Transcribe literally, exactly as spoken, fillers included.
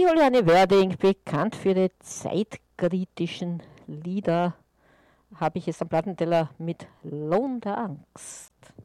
Juliane Werding, bekannt für ihre zeitkritischen Lieder, habe ich es am Plattenteller mit Lohn der Angst.